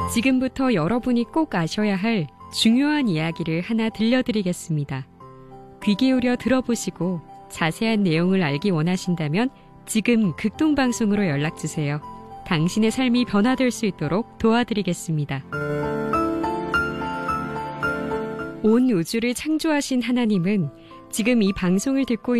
지금부터 여러분이 꼭 아셔야 할 중요한 이야기를 하나 들려드리겠습니다. 귀 기울여 들어보시고 자세한 내용을 알기 원하신다면 지금 극동방송으로 연락주세요. 당신의 삶이 변화될 수 있도록 도와드리겠습니다. 온 우주를 창조하신 하나님은 지금 이 방송을 듣고